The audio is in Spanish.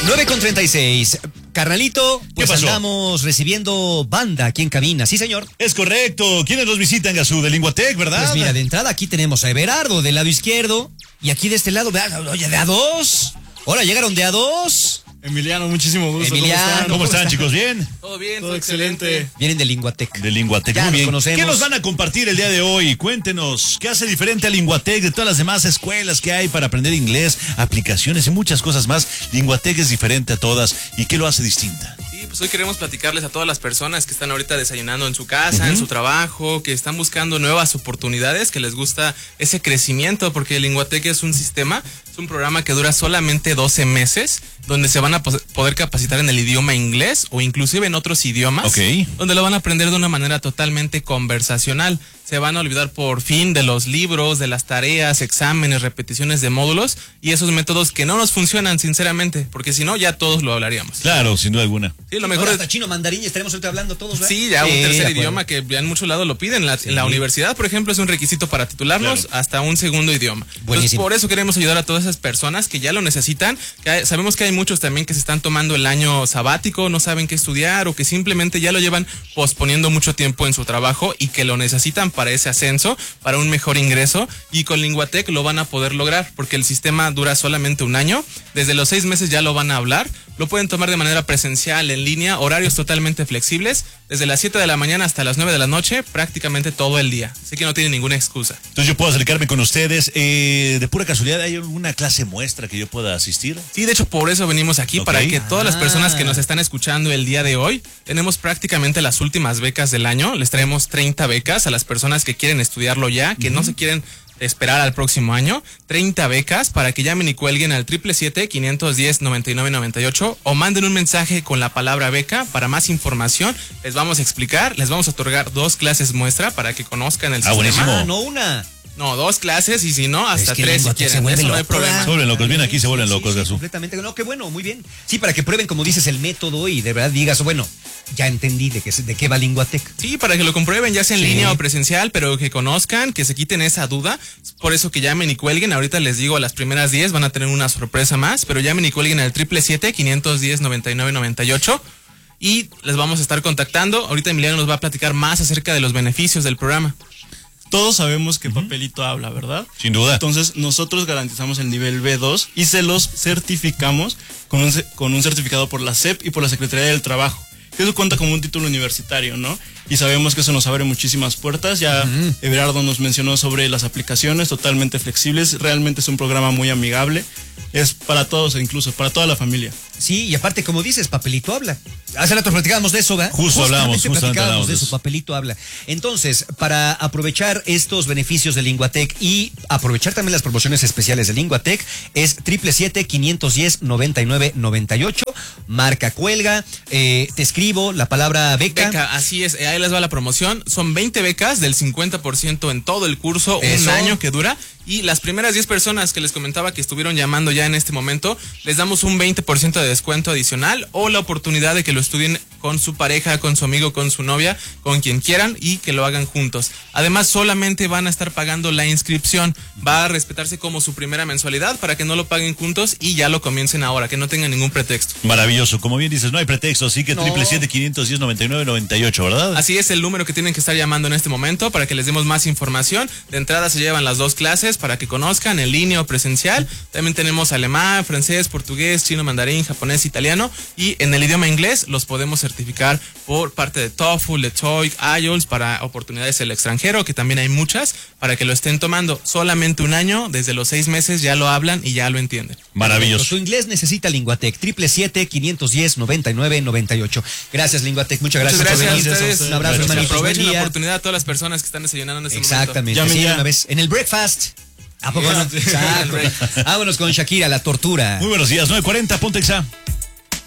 9:36. Carnalito, pues pasó? andamos recibiendo banda aquí en cabina, ¿sí, señor? Es correcto. ¿Quiénes nos visitan, Gazú? De Linguatec, ¿verdad? Pues mira, de entrada aquí tenemos a Everardo del lado izquierdo y aquí de este lado, oye, de A2. Hola, llegaron de A2. Emiliano, muchísimo gusto. Emiliano, ¿Cómo están, chicos? ¿Bien? Todo bien, todo excelente. Vienen de Linguatec. De Linguatec, Ya muy nos bien. conocemos. ¿Qué nos van a compartir el día de hoy? Cuéntenos, ¿qué hace diferente a Linguatec de todas las demás escuelas que hay para aprender inglés, aplicaciones y muchas cosas más? Linguatec es diferente a todas. ¿Y qué lo hace distinta? Sí, pues hoy queremos platicarles a todas las personas que están ahorita desayunando en su casa, en su trabajo, que están buscando nuevas oportunidades, que les gusta ese crecimiento, porque Linguatec es un sistema, es un programa que dura solamente 12 meses, donde se van a poder capacitar en el idioma inglés o inclusive en otros idiomas, donde lo van a aprender de una manera totalmente conversacional. Se van a olvidar por fin de los libros, de las tareas, exámenes, repeticiones de módulos y esos métodos que no nos funcionan, sinceramente, porque si no, ya todos lo hablaríamos. Claro, sin duda alguna. Sí, lo mejor Hasta chino mandarín estaremos ahorita hablando todos, ¿verdad? Sí, ya un tercer de acuerdo. idioma que ya en muchos lados lo piden. En la universidad, por ejemplo, es un requisito para titularnos, hasta un segundo idioma. Entonces, Buenísimo. por eso queremos ayudar a todas esas personas que ya lo necesitan. Sabemos que hay muchos también que se están tomando el año sabático, no saben qué estudiar o que simplemente ya lo llevan posponiendo mucho tiempo en su trabajo y que lo necesitan para ese ascenso, para un mejor ingreso, y con Linguatec lo van a poder lograr porque el sistema dura solamente un año. Desde los 6 meses ya lo van a hablar. Lo pueden tomar de manera presencial, en línea, horarios totalmente flexibles, desde las 7 de la mañana hasta las 9 de la noche, prácticamente todo el día. Así que no tienen ninguna excusa. Entonces yo puedo acercarme con ustedes. De pura casualidad, ¿hay alguna clase muestra que yo pueda asistir? Sí, de hecho por eso venimos aquí, para que todas las personas que nos están escuchando el día de hoy, tenemos prácticamente las últimas becas del año. Les traemos 30 becas a las personas que quieren estudiarlo ya, que no se quieren esperar al próximo año. 30 becas para que llamen y cuelguen al 777-510-9998 o manden un mensaje con la palabra beca. Para más información les vamos a explicar, les vamos a otorgar 2 clases muestra para que conozcan el sistema. Buenísimo. No una. No, 2 clases y si no, hasta Es que 3 si Linguatec se quieren. vuelve Eso no hay loco, problema. ¿verdad? Se vuelven locos, bien aquí se vuelven Sí, locos, sí, Gazú. completamente. No, qué bueno, muy bien. Sí, para que prueben, como dices, el método y de verdad digas, bueno, ya entendí de qué va Linguatec. Sí, para que lo comprueben, ya sea en línea o presencial, pero que conozcan, que se quiten esa duda. Por eso que llamen y cuelguen. Ahorita les digo, a las primeras 10 van a tener una sorpresa más, pero llamen y cuelguen al 777-510-9998 y les vamos a estar contactando. Ahorita Emiliano nos va a platicar más acerca de los beneficios del programa. Todos sabemos que papelito habla, ¿verdad? Sin duda. Entonces, nosotros garantizamos el nivel B2 y se los certificamos con un certificado por la SEP y por la Secretaría del Trabajo. Eso cuenta como un título universitario, ¿no? Y sabemos que eso nos abre muchísimas puertas. Ya Everardo nos mencionó sobre las aplicaciones totalmente flexibles. Realmente es un programa muy amigable. Es para todos, incluso para toda la familia. Sí, y aparte, como dices, papelito habla. Hace rato platicábamos de eso, ¿verdad? Justamente hablamos de eso, papelito habla. Entonces, para aprovechar estos beneficios de Linguatec y aprovechar también las promociones especiales de Linguatec, es 777-510-9998, marca cuelga, te escribo la palabra beca. Beca, así es, ahí les va la promoción. Son 20 becas del 50% en todo el curso, un año que dura. Y las primeras 10 personas que les comentaba que estuvieron llamando ya en este momento, les damos un 20% de descuento adicional o la oportunidad de que lo estudien con su pareja, con su amigo, con su novia, con quien quieran y que lo hagan juntos. Además, solamente van a estar pagando la inscripción. Va a respetarse como su primera mensualidad para que no lo paguen juntos y ya lo comiencen ahora, que no tengan ningún pretexto. Maravilloso. Como bien dices, no hay pretexto, así que No. 777-510-9998, ¿verdad? Así es el número que tienen que estar llamando en este momento para que les demos más información. De entrada se llevan las 2 clases para que conozcan en línea o presencial. También tenemos alemán, francés, portugués, chino, mandarín, japonés, italiano, y en el idioma inglés los podemos certificar por parte de TOEFL, de TOEIC, IELTS para oportunidades en el extranjero, que también hay muchas, para que lo estén tomando solamente un año. Desde los 6 meses ya lo hablan y ya lo entienden. Maravilloso. Tu inglés necesita Linguatec, 777-510-9998. Gracias, Linguatec, muchas gracias Muchas por gracias venir. a ustedes. Un abrazo, Gracias. hermanitos. Aprovechen Buen la día. oportunidad a todas las personas que están desayunando en este Exactamente. Llamen Sí, ya. una vez. En el breakfast. ¿A poco no? Sí. Exacto. Vámonos con Shakira, la tortura. Muy buenos días, 9:40, ponte Exa.